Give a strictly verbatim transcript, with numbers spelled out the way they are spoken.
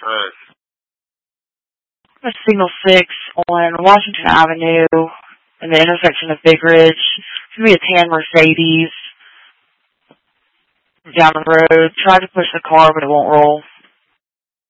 Alright. There's Signal six on Washington Avenue in the intersection of Big Ridge. It's going to be a tan Mercedes down the road. Tried to push the car, but it won't roll.